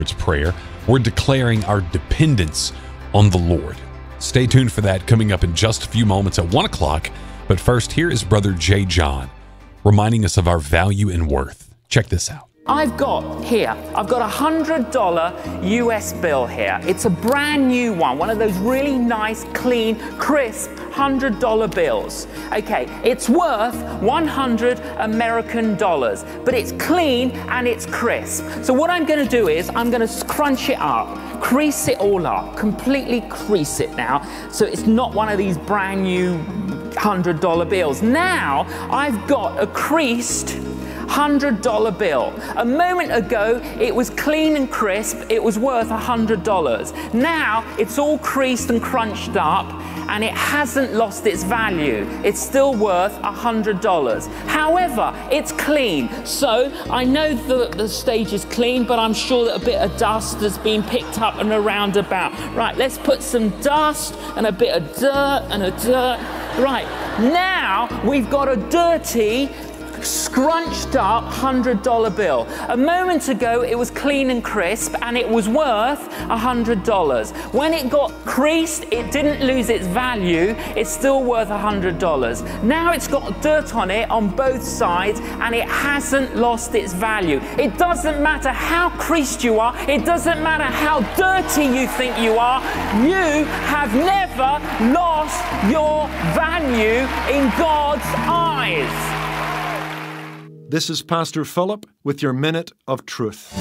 Lord's Prayer. We're declaring our dependence on the Lord. Stay tuned for that coming up in just a few moments at 1 o'clock. But first, here is Brother J. John reminding us of our value and worth. Check this out. I've got a $100 US bill here. It's a brand new one of those really nice, clean, crisp $100 bills. Okay, it's worth 100 American dollars, but it's clean and it's crisp. So what I'm going to do is I'm going to crunch it up, crease it all up, completely crease it now, so it's not one of these brand new $100 bills. Now I've got a creased $100 bill. A moment ago, it was clean and crisp. It was worth $100. Now, it's all creased and crunched up, and it hasn't lost its value. It's still worth $100. However, it's clean. So, I know the stage is clean, but I'm sure that a bit of dust has been picked up and around about. Right, let's put some dust and a bit of dirt and a dirt. Right, now we've got a dirty, scrunched up $100 bill. A moment ago it was clean and crisp and it was worth $100. When it got creased, it didn't lose its value. It's still worth $100. Now it's got dirt on it on both sides and it hasn't lost its value. It doesn't matter how creased you are. It doesn't matter how dirty you think you are. You have never lost your value in God's eyes. This is Pastor Philip with your Minute of Truth.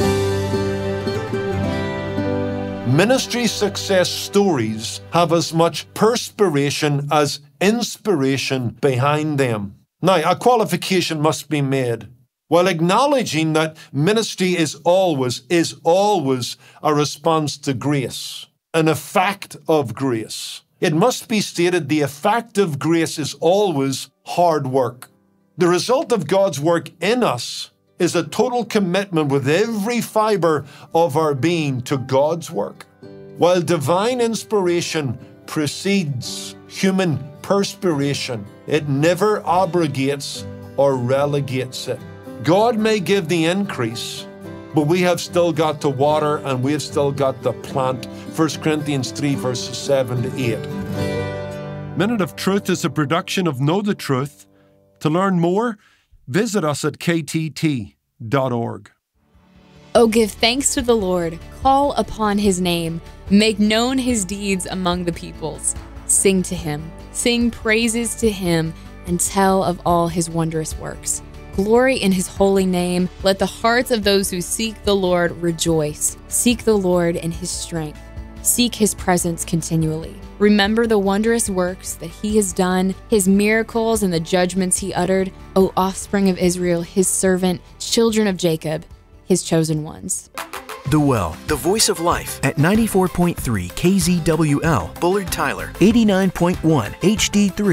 Ministry success stories have as much perspiration as inspiration behind them. Now, a qualification must be made. While acknowledging that ministry is always a response to grace, an effect of grace, it must be stated the effect of grace is always hard work. The result of God's work in us is a total commitment with every fiber of our being to God's work. While divine inspiration precedes human perspiration, it never abrogates or relegates it. God may give the increase, but we have still got to water and we have still got to plant. 1 Corinthians 3 verses 7 to 8. Minute of Truth is a production of Know the Truth. To learn more, visit us at ktt.org. Oh, give thanks to the Lord, call upon his name, make known his deeds among the peoples. Sing to him, sing praises to him, and tell of all his wondrous works. Glory in his holy name. Let the hearts of those who seek the Lord rejoice. Seek the Lord in his strength. Seek his presence continually. Remember the wondrous works that he has done, his miracles and the judgments he uttered, O offspring of Israel, his servant, children of Jacob, his chosen ones. The Well, the voice of life at 94.3 KZWL, Bullard Tyler, 89.1 HD3,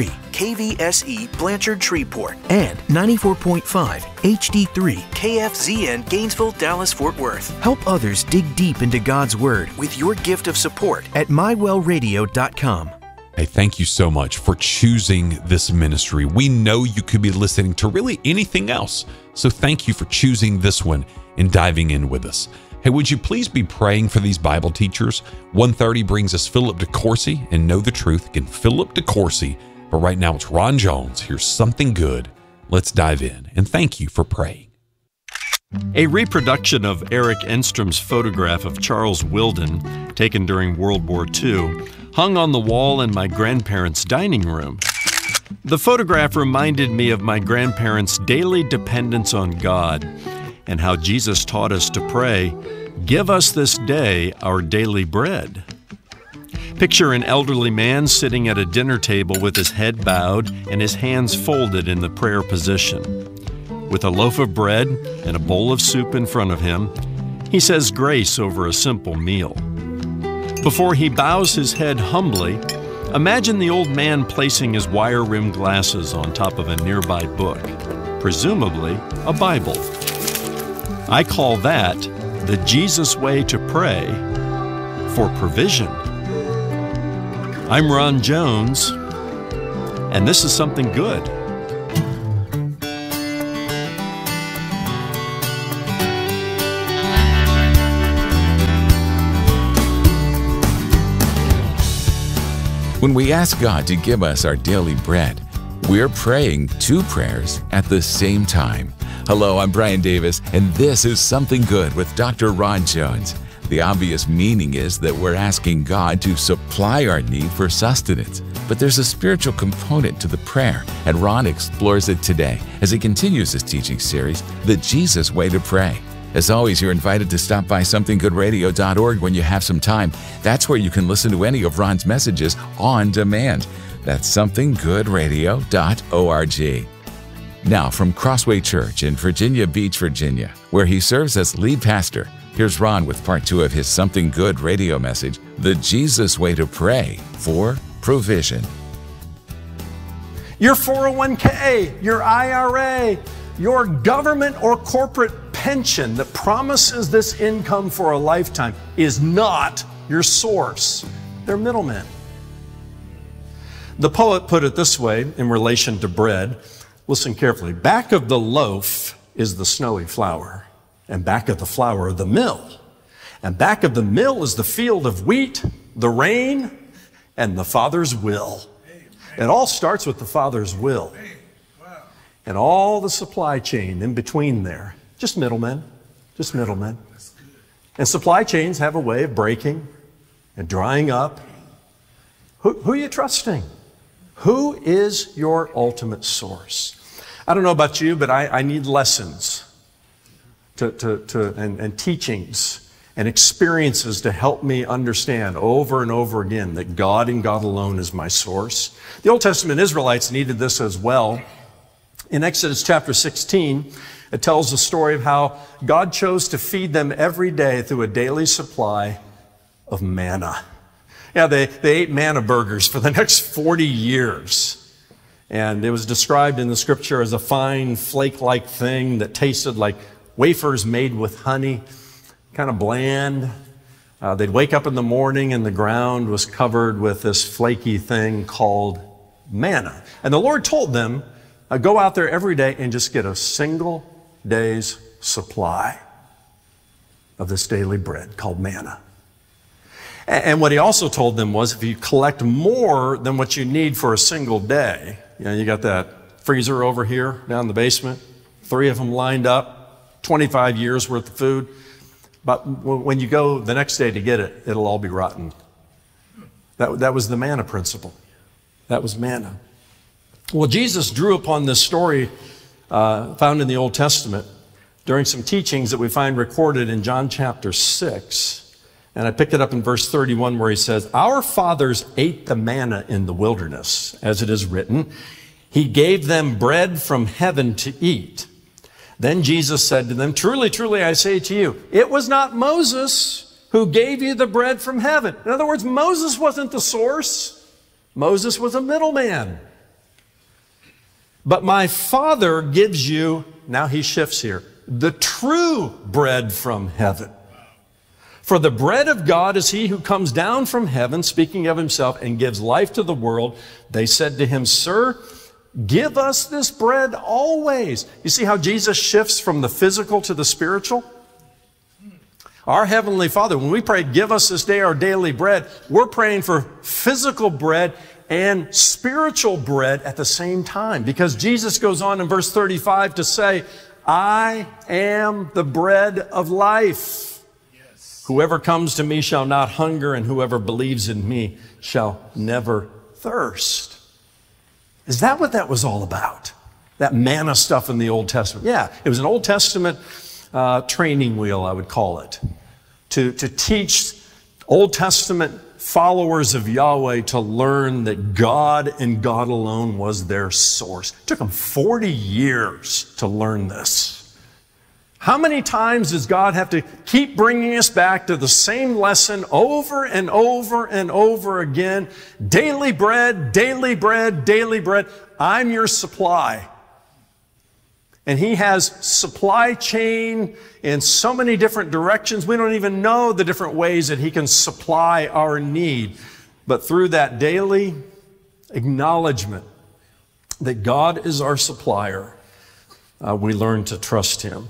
KVSE, Blanchard Shreveport, and 94.5 HD3, KFZN, Gainesville, Dallas, Fort Worth. Help others dig deep into God's Word with your gift of support at mywellradio.com. Hey, thank you so much for choosing this ministry. We know you could be listening to really anything else, so thank you for choosing this one and diving in with us. Hey, would you please be praying for these Bible teachers? 1:30 brings us Philip DeCourcy and Know the Truth. Again, Philip DeCourcy. But right now it's Ron Jones. Here's something good. Let's dive in. And thank you for praying. A reproduction of Eric Enstrom's photograph of Charles Wilden, taken during World War II, hung on the wall in my grandparents' dining room. The photograph reminded me of my grandparents' daily dependence on God and how Jesus taught us to pray, "Give us this day our daily bread." Picture an elderly man sitting at a dinner table with his head bowed and his hands folded in the prayer position. With a loaf of bread and a bowl of soup in front of him, he says grace over a simple meal. Before he bows his head humbly, imagine the old man placing his wire-rimmed glasses on top of a nearby book, presumably a Bible. I call that the Jesus way to pray for provision. I'm Ron Jones, and this is something good. When we ask God to give us our daily bread, we're praying two prayers at the same time. Hello, I'm Brian Davis, and this is Something Good with Dr. Ron Jones. The obvious meaning is that we're asking God to supply our need for sustenance. But there's a spiritual component to the prayer, and Ron explores it today as he continues his teaching series, The Jesus Way to Pray. As always, you're invited to stop by somethinggoodradio.org when you have some time. That's where you can listen to any of Ron's messages on demand. That's somethinggoodradio.org. Now, from Crossway Church in Virginia Beach, Virginia, where he serves as lead pastor, here's Ron with part 2 of his Something Good radio message, The Jesus Way to Pray for Provision. Your 401k, your IRA, your government or corporate pension that promises this income for a lifetime is not your source. They're middlemen. The poet put it this way in relation to bread. Listen carefully. Back of the loaf is the snowy flour, and back of the flour the mill. And back of the mill is the field of wheat, the rain, and the Father's will. It all starts with the Father's will. And all the supply chain in between there, just middlemen, just middlemen. And supply chains have a way of breaking and drying up. Who are you trusting? Who is your ultimate source? I don't know about you, but I need lessons and teachings and experiences to help me understand over and over again that God and God alone is my source. The Old Testament Israelites needed this as well. In Exodus chapter 16, it tells the story of how God chose to feed them every day through a daily supply of manna. Yeah, they ate manna burgers for the next 40 years. And it was described in the scripture as a fine flake-like thing that tasted like wafers made with honey, kind of bland. They'd wake up in the morning and the ground was covered with this flaky thing called manna. And the Lord told them, go out there every day and just get a single day's supply of this daily bread called manna. And what he also told them was if you collect more than what you need for a single day, you got that freezer over here down in the basement, 3 of them lined up, 25 years worth of food. But when you go the next day to get it, it'll all be rotten. That was the manna principle. That was manna. Well, Jesus drew upon this story found in the Old Testament during some teachings that we find recorded in John chapter 6. And I picked it up in verse 31 where he says, our fathers ate the manna in the wilderness, as it is written, he gave them bread from heaven to eat. Then Jesus said to them, truly, truly, I say to you, it was not Moses who gave you the bread from heaven. In other words, Moses wasn't the source. Moses was a middleman. But my Father gives you, now he shifts here, the true bread from heaven. For the bread of God is he who comes down from heaven, speaking of himself, and gives life to the world. They said to him, sir, give us this bread always. You see how Jesus shifts from the physical to the spiritual? Our Heavenly Father, when we pray, give us this day our daily bread, we're praying for physical bread and spiritual bread at the same time. Because Jesus goes on in verse 35 to say, I am the bread of life. Whoever comes to me shall not hunger, and whoever believes in me shall never thirst. Is that what that was all about? That manna stuff in the Old Testament? Yeah, it was an Old Testament training wheel, I would call it, to teach Old Testament followers of Yahweh to learn that God and God alone was their source. It took them 40 years to learn this. How many times does God have to keep bringing us back to the same lesson over and over and over again? Daily bread, daily bread, daily bread. I'm your supply. And he has supply chain in so many different directions. We don't even know the different ways that he can supply our need. But through that daily acknowledgement that God is our supplier, we learn to trust him.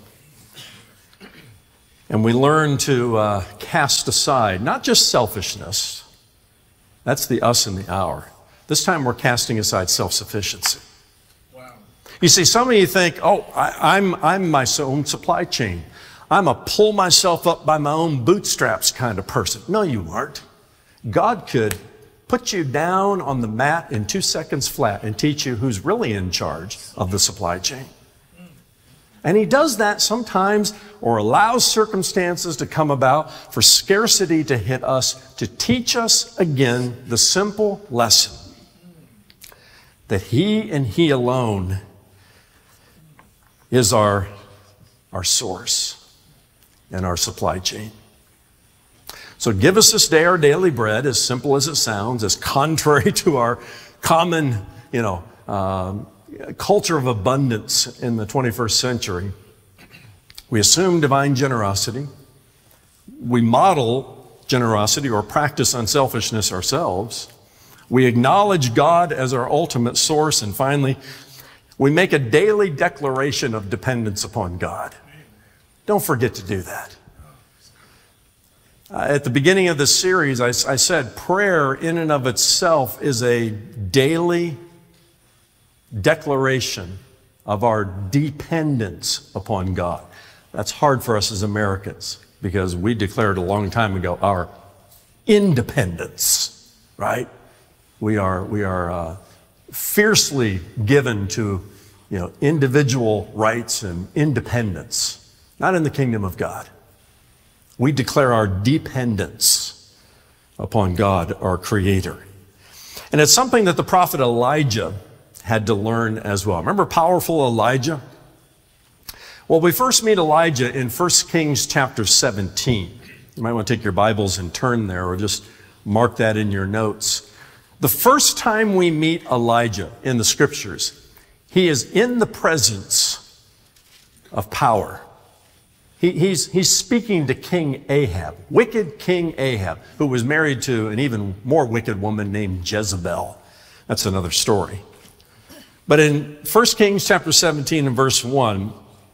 And we learn to cast aside, not just selfishness, That's the us in the hour. This time we're casting aside self-sufficiency. Wow. You see, some of you think, oh, I'm my own supply chain. I'm a pull myself up by my own bootstraps kind of person. No, you aren't. God could put you down on the mat in 2 seconds flat and teach you who's really in charge of the supply chain. And he does that sometimes, or allows circumstances to come about for scarcity to hit us, to teach us again the simple lesson that he and he alone is our source and our supply chain. So give us this day our daily bread, as simple as it sounds, as contrary to our common, culture of abundance in the 21st century. We assume divine generosity. We model generosity or practice unselfishness ourselves. We acknowledge God as our ultimate source. And finally, we make a daily declaration of dependence upon God. Don't forget to do that. At the beginning of this series, I said prayer in and of itself is a daily declaration of our dependence upon God. That's hard for us as Americans because we declared a long time ago our independence, right? We are fiercely given to, individual rights and independence, not in the kingdom of God. We declare our dependence upon God, our Creator. And it's something that the prophet Elijah had to learn as well. Remember powerful Elijah? Well, we first meet Elijah in 1 Kings chapter 17. You might want to take your Bibles and turn there, or just mark that in your notes. The first time we meet Elijah in the scriptures, he is in the presence of power. He's speaking to King Ahab, wicked King Ahab, who was married to an even more wicked woman named Jezebel. That's another story. But in 1 Kings chapter 17 and verse 1,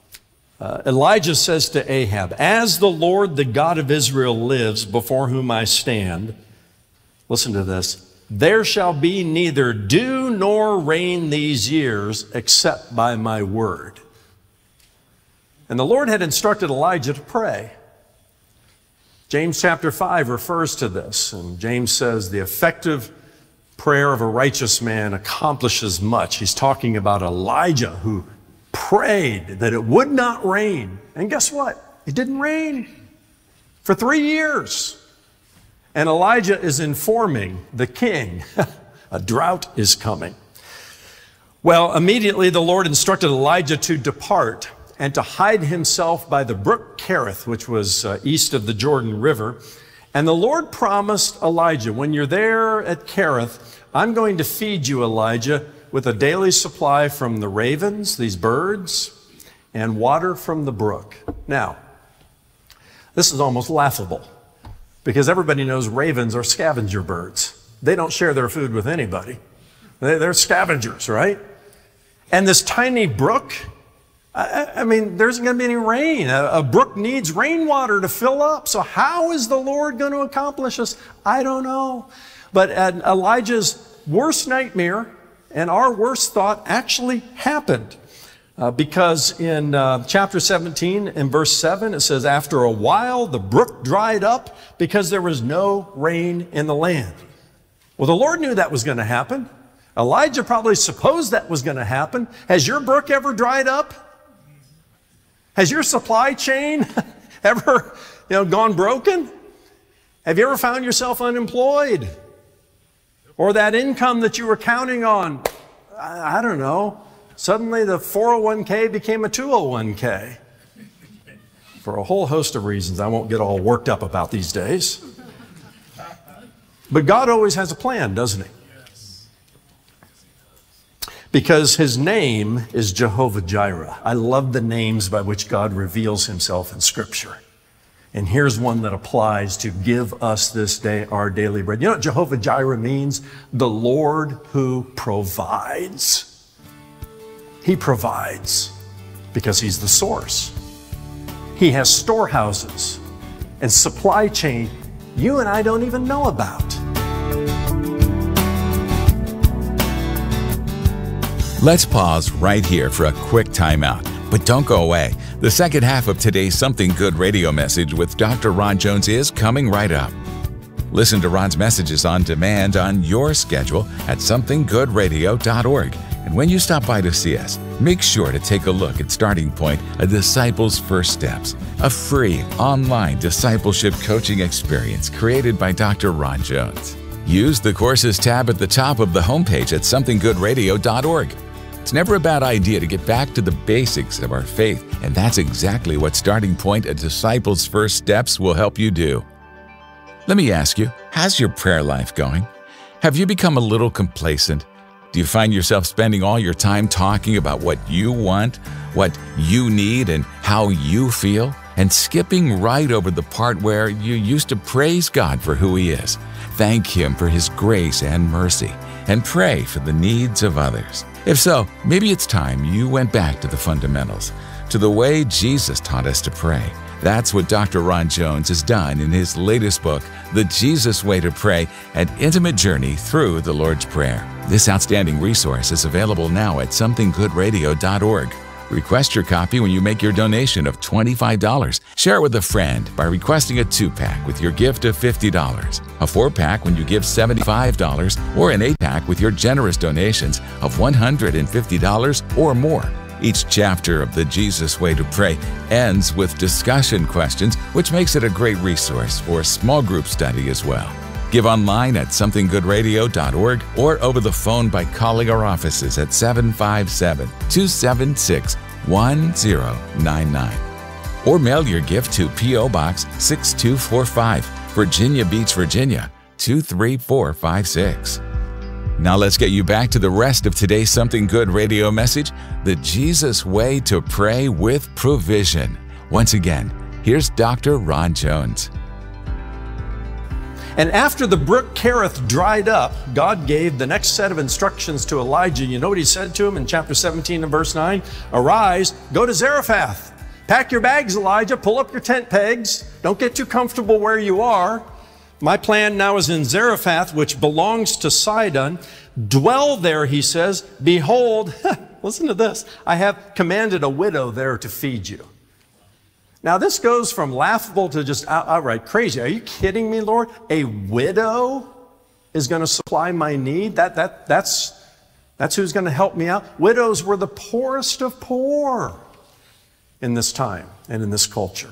Elijah says to Ahab, "As the Lord, the God of Israel lives, before whom I stand," listen to this, "there shall be neither dew nor rain these years except by my word." And the Lord had instructed Elijah to pray. James chapter 5 refers to this, and James says the effective prayer of a righteous man accomplishes much. He's talking about Elijah who prayed that it would not rain. And guess what? It didn't rain for 3 years. And Elijah is informing the king, a drought is coming. Well, immediately the Lord instructed Elijah to depart and to hide himself by the brook Kerith, which was east of the Jordan River. And the Lord promised Elijah, when you're there at Kerith, I'm going to feed you, Elijah, with a daily supply from the ravens, these birds, and water from the brook. Now, this is almost laughable because everybody knows ravens are scavenger birds. They don't share their food with anybody. They're scavengers, right? And this tiny brook, I mean, there isn't going to be any rain. A brook needs rainwater to fill up. So how is the Lord going to accomplish this? I don't know. But Elijah's worst nightmare and our worst thought actually happened. Because in chapter 17 and verse 7, it says, "After a while the brook dried up because there was no rain in the land." Well, the Lord knew that was going to happen. Elijah probably supposed that was going to happen. Has your brook ever dried up? Has your supply chain ever gone broken? Have you ever found yourself unemployed? Or that income that you were counting on, I don't know, suddenly the 401k became a 201k. For a whole host of reasons I won't get all worked up about these days. But God always has a plan, doesn't he? Because his name is Jehovah Jireh. I love the names by which God reveals himself in Scripture. And here's one that applies to give us this day our daily bread. You know what Jehovah Jireh means? The Lord who provides. He provides because he's the source. He has storehouses and supply chain you and I don't even know about. Let's pause right here for a quick timeout. But don't go away. The second half of today's Something Good radio message with Dr. Ron Jones is coming right up. Listen to Ron's messages on demand on your schedule at somethinggoodradio.org. And when you stop by to see us, make sure to take a look at Starting Point, A Disciple's First Steps, a free online discipleship coaching experience created by Dr. Ron Jones. Use the Courses tab at the top of the homepage at somethinggoodradio.org. It's never a bad idea to get back to the basics of our faith, and that's exactly what Starting Point, A Disciple's First Steps will help you do. Let me ask you, how's your prayer life going? Have you become a little complacent? Do you find yourself spending all your time talking about what you want, what you need, and how you feel, and skipping right over the part where you used to praise God for who He is, thank Him for His grace and mercy, and pray for the needs of others? If so, maybe it's time you went back to the fundamentals, to the way Jesus taught us to pray. That's what Dr. Ron Jones has done in his latest book, The Jesus Way to Pray, An Intimate Journey Through the Lord's Prayer. This outstanding resource is available now at somethinggoodradio.org. Request your copy when you make your donation of $25. Share it with a friend by requesting a 2-pack with your gift of $50, a 4-pack when you give $75, or an 8-pack with your generous donations of $150 or more. Each chapter of The Jesus Way to Pray ends with discussion questions, which makes it a great resource for a small group study as well. Give online at somethinggoodradio.org or over the phone by calling our offices at 757-276-1099. Or mail your gift to P.O. Box 6245, Virginia Beach, Virginia 23456. Now let's get you back to the rest of today's Something Good radio message, The Jesus Way to Pray with Provision. Once again, here's Dr. Ron Jones. And after the brook Kerith dried up, God gave the next set of instructions to Elijah. You know what He said to him in chapter 17 and verse 9? Arise, go to Zarephath. Pack your bags, Elijah. Pull up your tent pegs. Don't get too comfortable where you are. My plan now is in Zarephath, which belongs to Sidon. Dwell there, he says. Behold, listen to this. I have commanded a widow there to feed you. Now, this goes from laughable to just outright crazy. Are you kidding me, Lord? A widow is going to supply my need? That's who's going to help me out? Widows were the poorest of poor in this time and in this culture.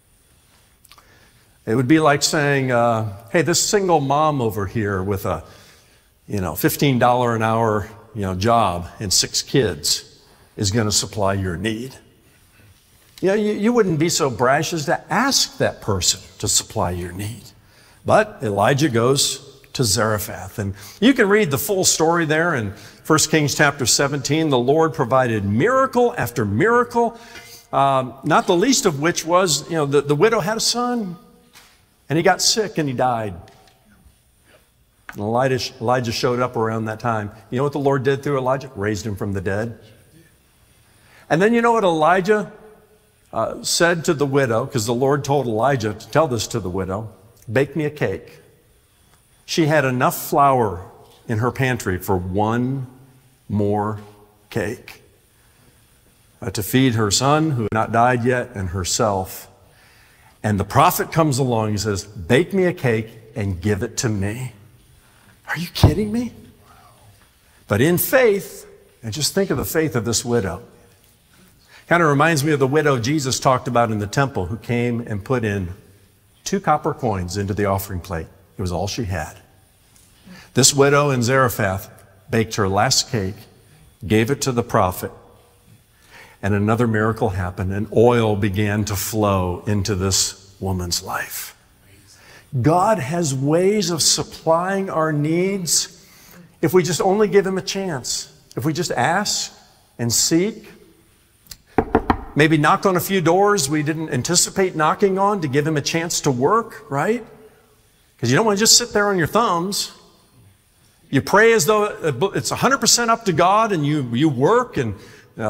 It would be like saying, hey, this single mom over here with a, $15 an hour, job and 6 kids is going to supply your need. You wouldn't be so brash as to ask that person to supply your need. But Elijah goes to Zarephath. And you can read the full story there in 1 Kings chapter 17. The Lord provided miracle after miracle, not the least of which was, the widow had a son. And he got sick and he died. And Elijah showed up around that time. You know what the Lord did through Elijah? Raised him from the dead. And then you know what Elijah said to the widow, because the Lord told Elijah to tell this to the widow, bake me a cake. She had enough flour in her pantry for one more cake to feed her son, who had not died yet, and herself. And the prophet comes along and says, bake me a cake and give it to me. Are you kidding me? But in faith, and just think of the faith of this widow. Kind of reminds me of the widow Jesus talked about in the temple who came and put in 2 copper coins into the offering plate. It was all she had. This widow in Zarephath baked her last cake, gave it to the prophet, and another miracle happened, and oil began to flow into this woman's life. God has ways of supplying our needs if we just only give Him a chance. If we just ask and seek, maybe knock on a few doors we didn't anticipate knocking on to give Him a chance to work, right? Because you don't want to just sit there on your thumbs. You pray as though it's 100% up to God, and you work and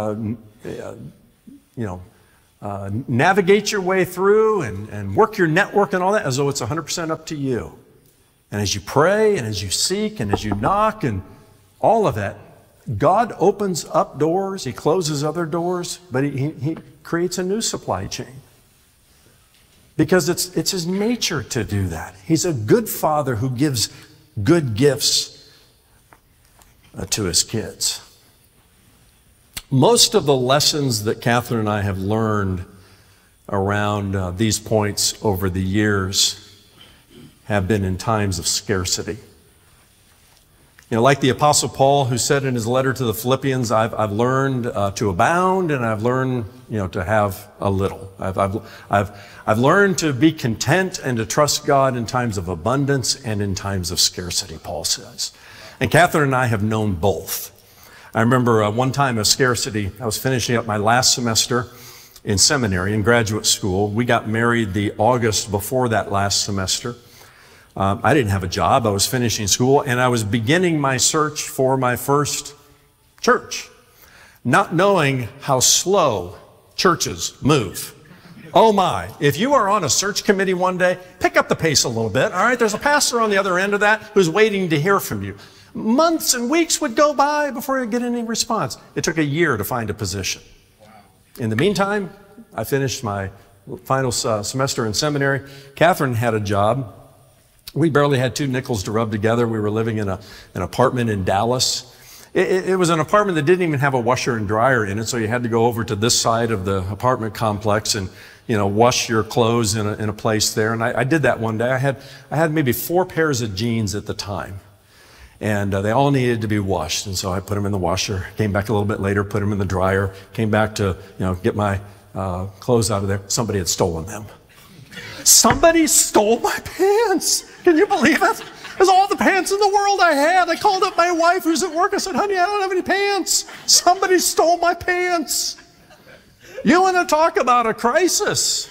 navigate your way through and work your network and all that as though it's 100% up to you. And as you pray and as you seek and as you knock and all of that, God opens up doors, he closes other doors, but he creates a new supply chain. Because it's his nature to do that. He's a good father who gives good gifts to his kids. Most of the lessons that Catherine and I have learned around these points over the years have been in times of scarcity. You know, like the Apostle Paul, who said in his letter to the Philippians, I've learned to abound, and I've learned, to have a little. I've learned to be content and to trust God in times of abundance and in times of scarcity, Paul says. And Catherine and I have known both. I remember one time of scarcity, I was finishing up my last semester in seminary, in graduate school. We got married the August before that last semester. I didn't have a job. I was finishing school, and I was beginning my search for my first church, not knowing how slow churches move. Oh my, if you are on a search committee one day, pick up the pace a little bit, all right? There's a pastor on the other end of that who's waiting to hear from you. Months and weeks would go by before you get any response. It took a year to find a position. In the meantime, I finished my final semester in seminary. Catherine had a job. We barely had 2 nickels to rub together. We were living in an apartment in Dallas. It was an apartment that didn't even have a washer and dryer in it, so you had to go over to this side of the apartment complex and, wash your clothes in a place there. And I did that one day. I had maybe 4 pairs of jeans at the time, and they all needed to be washed. And so I put them in the washer, came back a little bit later, put them in the dryer, came back to, get my clothes out of there. Somebody had stolen them. Somebody stole my pants. Can you believe it? It was all the pants in the world I had. I called up my wife who's at work. I said, honey, I don't have any pants. Somebody stole my pants. You want to talk about a crisis?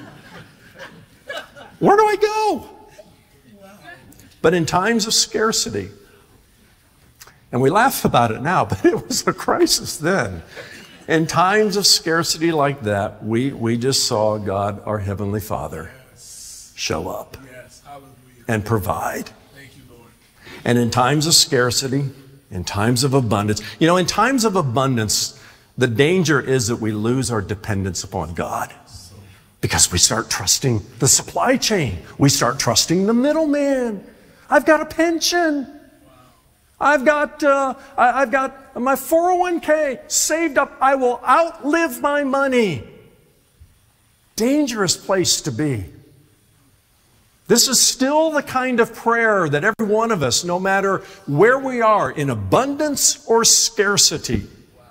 Where do I go? But in times of scarcity, and we laugh about it now, but it was a crisis then. In times of scarcity like that, we just saw God, our Heavenly Father, show up and provide. And in times of scarcity, in times of abundance, in times of abundance, the danger is that we lose our dependence upon God because we start trusting the supply chain. We start trusting the middleman. I've got a pension. I've got my 401k saved up. I will outlive my money. Dangerous place to be. This is still the kind of prayer that every one of us, no matter where we are, in abundance or scarcity,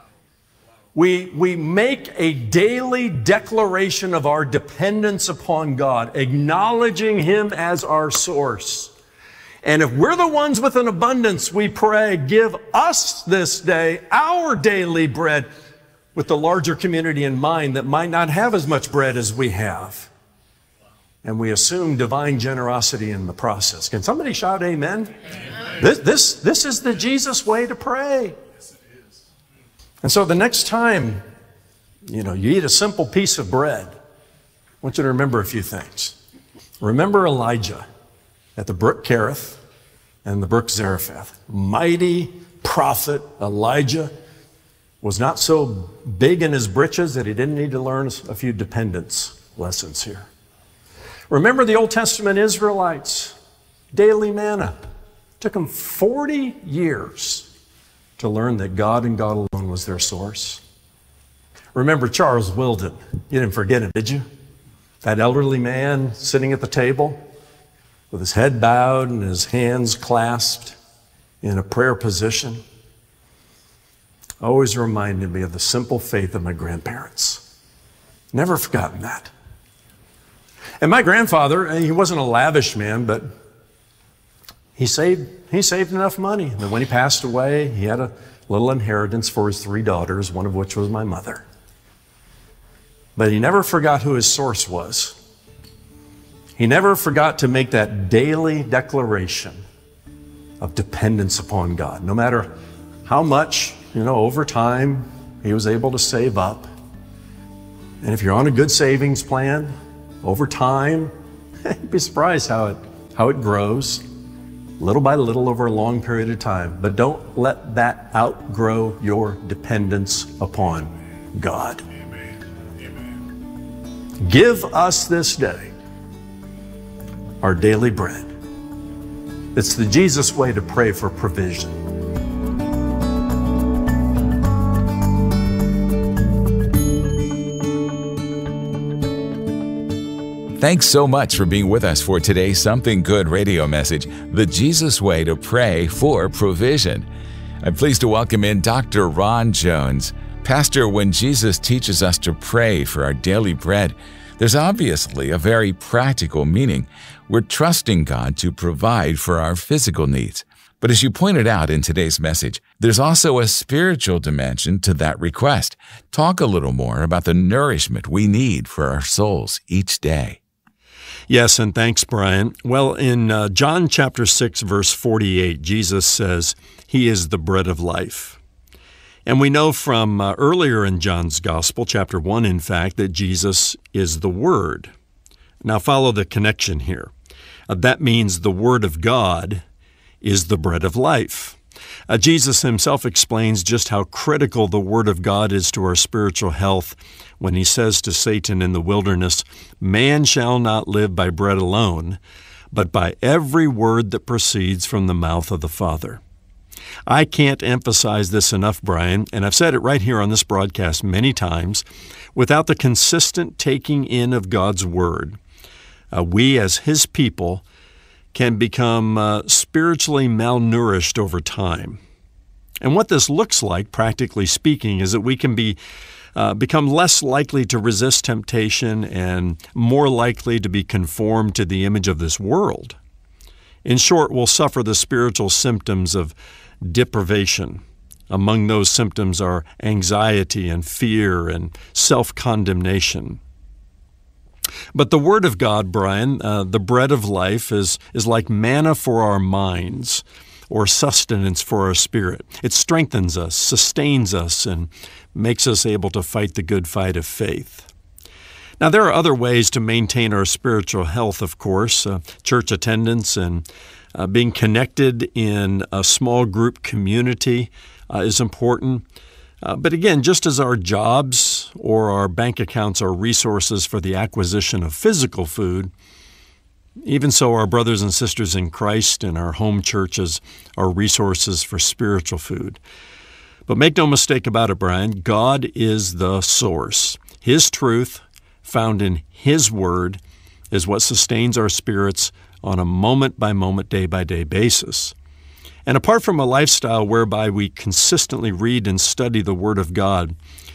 we make a daily declaration of our dependence upon God, acknowledging Him as our source. And if we're the ones with an abundance, we pray, give us this day our daily bread, with the larger community in mind that might not have as much bread as we have. And we assume divine generosity in the process. Can somebody shout amen? Amen. This is the Jesus way to pray. Yes, it is. And so the next time, you eat a simple piece of bread, I want you to remember a few things. Remember Elijah at the brook Kerith and the brook Zarephath. Mighty prophet Elijah was not so big in his britches that he didn't need to learn a few dependence lessons here. Remember the Old Testament Israelites, daily manna. It took them 40 years to learn that God and God alone was their source. Remember Charles Weldon. You didn't forget him, did you? That elderly man sitting at the table with his head bowed and his hands clasped in a prayer position. Always reminded me of the simple faith of my grandparents. Never forgotten that. And my grandfather, he wasn't a lavish man, but he saved enough money that when he passed away, he had a little inheritance for his 3 daughters, one of which was my mother. But he never forgot who his source was. He never forgot to make that daily declaration of dependence upon God. No matter how much, over time, he was able to save up. And if you're on a good savings plan, over time, you'd be surprised how it grows. little by little over a long period of time, but don't let that outgrow your dependence upon God. Give us this day our daily bread. It's the Jesus way to pray for provision. Thanks so much for being with us for today's Something Good radio message, The Jesus Way to Pray for Provision. I'm pleased to welcome in Dr. Ron Jones. Pastor, when Jesus teaches us to pray for our daily bread, there's obviously a very practical meaning. We're trusting God to provide for our physical needs. But as you pointed out in today's message, there's also a spiritual dimension to that request. Talk a little more about the nourishment we need for our souls each day. Yes, and thanks, Brian. Well, in John chapter 6, verse 48, Jesus says, He is the bread of life. And we know from earlier in John's Gospel, chapter 1, in fact, that Jesus is the Word. Now follow the connection here. That means the Word of God is the bread of life. Jesus himself explains just how critical the Word of God is to our spiritual health when he says to Satan in the wilderness, "Man shall not live by bread alone, but by every word that proceeds from the mouth of the Father." I can't emphasize this enough, Brian, and I've said it right here on this broadcast many times. Without the consistent taking in of God's Word, we as His people can become spiritually malnourished over time. And what this looks like, practically speaking, is that we can become less likely to resist temptation and more likely to be conformed to the image of this world. In short, we'll suffer the spiritual symptoms of deprivation. Among those symptoms are anxiety and fear and self-condemnation. But the Word of God, Brian, the bread of life, is like manna for our minds or sustenance for our spirit. It strengthens us, sustains us, and makes us able to fight the good fight of faith. Now, there are other ways to maintain our spiritual health, of course. Church attendance and being connected in a small group community is important. But again, just as our jobs or our bank accounts are resources for the acquisition of physical food, even so our brothers and sisters in Christ and our home churches are resources for spiritual food. But make no mistake about it, Brian, God is the source. His truth, found in His Word, is what sustains our spirits on a moment-by-moment, day-by-day basis. And apart from a lifestyle whereby we consistently read and study the Word of God,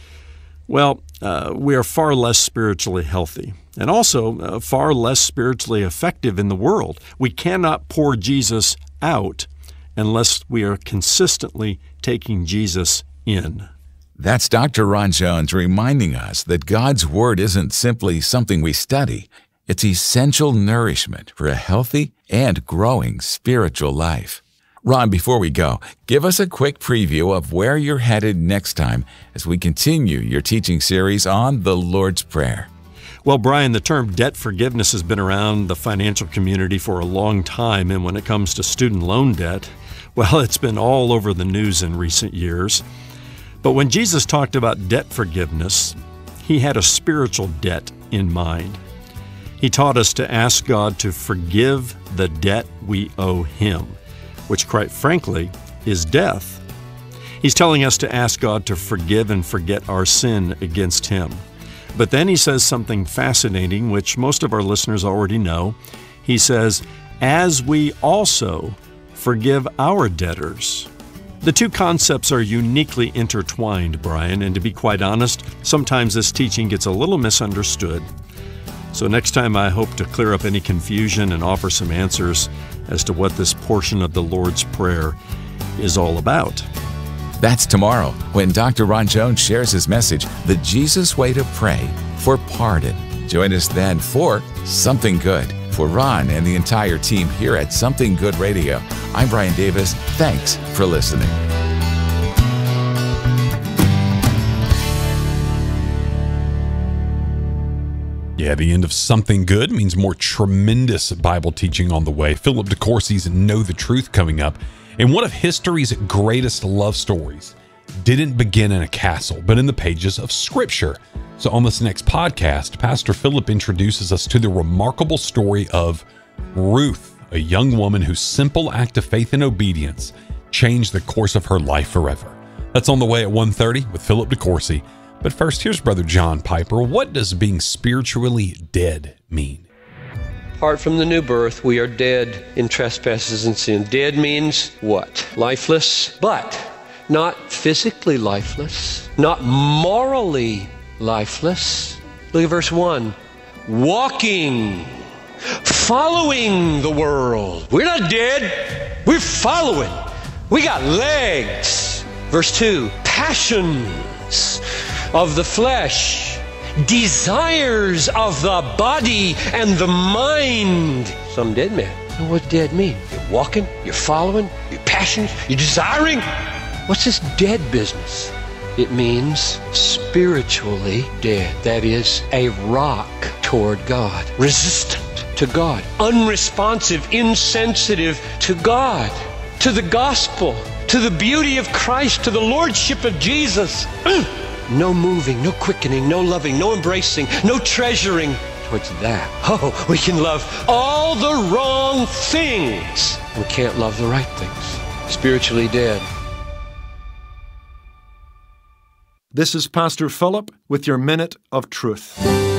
well, we are far less spiritually healthy and also far less spiritually effective in the world. We cannot pour Jesus out unless we are consistently taking Jesus in. That's Dr. Ron Jones reminding us that God's Word isn't simply something we study. It's essential nourishment for a healthy and growing spiritual life. Ron, before we go, give us a quick preview of where you're headed next time as we continue your teaching series on the Lord's Prayer. Well, Brian, the term debt forgiveness has been around the financial community for a long time, and when it comes to student loan debt, well, it's been all over the news in recent years. But when Jesus talked about debt forgiveness, He had a spiritual debt in mind. He taught us to ask God to forgive the debt we owe Him, which, quite frankly, is death. He's telling us to ask God to forgive and forget our sin against Him. But then He says something fascinating, which most of our listeners already know. He says, as we also forgive our debtors. The two concepts are uniquely intertwined, Brian, and to be quite honest, sometimes this teaching gets a little misunderstood. So next time I hope to clear up any confusion and offer some answers as to what this portion of the Lord's Prayer is all about. That's tomorrow when Dr. Ron Jones shares his message, The Jesus Way to Pray for Pardon. Join us then for Something Good. For Ron and the entire team here at Something Good Radio, I'm Brian Davis. Thanks for listening. Yeah, the end of something good means more tremendous Bible teaching on the way. Philip DeCourcy's Know the Truth coming up. And one of history's greatest love stories didn't begin in a castle, but in the pages of Scripture. So on this next podcast, Pastor Philip introduces us to the remarkable story of Ruth, a young woman whose simple act of faith and obedience changed the course of her life forever. That's on the way at 1:30 with Philip DeCourcy. But first, here's Brother John Piper. What does being spiritually dead mean? Apart from the new birth, we are dead in trespasses and sin. Dead means what? Lifeless, but not physically lifeless, not morally lifeless. Look at verse 1. Walking, following the world. We're not dead, we're following. We got legs. Verse 2. Passions of the flesh, desires of the body and the mind. Some dead men. And what dead mean? You're walking, you're following, you're passionate, you're desiring. What's this dead business? It means spiritually dead. That is, a rock toward God, resistant to God, unresponsive, insensitive to God, to the gospel, to the beauty of Christ, to the lordship of Jesus. No moving, no quickening, no loving, no embracing, no treasuring towards that. Oh, we can love all the wrong things. We can't love the right things. Spiritually dead. This is Pastor Philip with your Minute of Truth.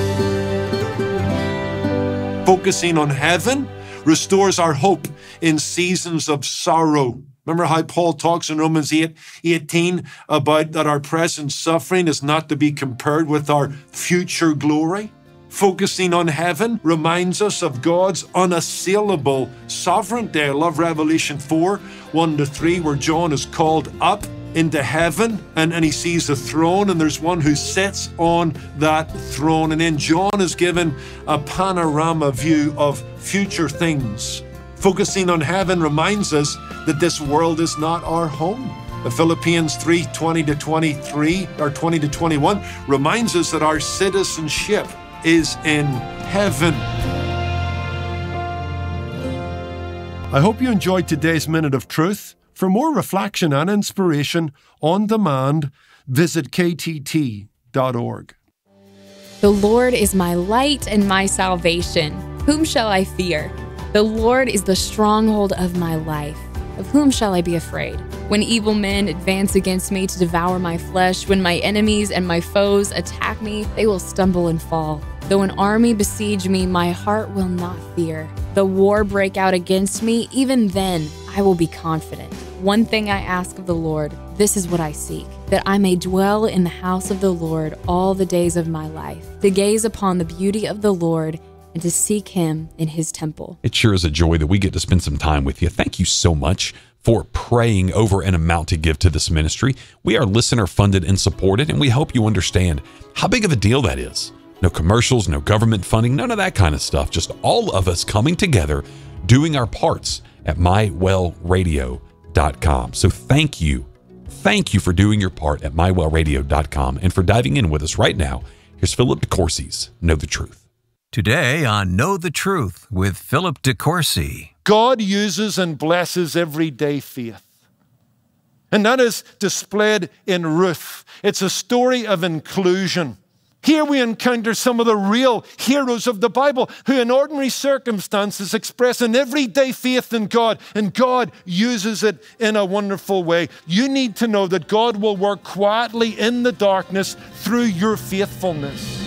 Focusing on heaven restores our hope in seasons of sorrow. Remember how Paul talks in Romans 8:18 about that our present suffering is not to be compared with our future glory? Focusing on heaven reminds us of God's unassailable sovereignty. I love Revelation 4:1-3, where John is called up into heaven and he sees a throne and there's one who sits on that throne. And then John is given a panorama view of future things. Focusing on heaven reminds us that this world is not our home. Philippians 3:20-23 or 20-21 reminds us that our citizenship is in heaven. I hope you enjoyed today's Minute of Truth. For more reflection and inspiration on demand, visit ktt.org. The Lord is my light and my salvation. Whom shall I fear? The Lord is the stronghold of my life. Of whom shall I be afraid? When evil men advance against me to devour my flesh, when my enemies and my foes attack me, they will stumble and fall. Though an army besiege me, my heart will not fear. Though war break out against me, even then I will be confident. One thing I ask of the Lord, this is what I seek, that I may dwell in the house of the Lord all the days of my life, to gaze upon the beauty of the Lord and to seek Him in His temple. It sure is a joy that we get to spend some time with you. Thank you so much for praying over an amount to give to this ministry. We are listener funded and supported, and we hope you understand how big of a deal that is. No commercials, no government funding, none of that kind of stuff. Just all of us coming together, doing our parts at mywellradio.com. So thank you. Thank you for doing your part at mywellradio.com and for diving in with us right now. Here's Philip DeCourcy's Know the Truth. Today on Know the Truth with Philip DeCourcy. God uses and blesses everyday faith. And that is displayed in Ruth. It's a story of inclusion. Here we encounter some of the real heroes of the Bible who in ordinary circumstances express an everyday faith in God, and God uses it in a wonderful way. You need to know that God will work quietly in the darkness through your faithfulness.